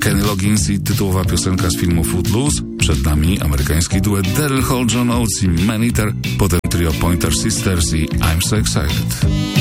Kenny Loggins i tytułowa piosenka z filmu Footloose. Przed nami amerykański duet Daryl Hall, John Oates i Man Eater, potem trio Pointer Sisters i I'm So Excited.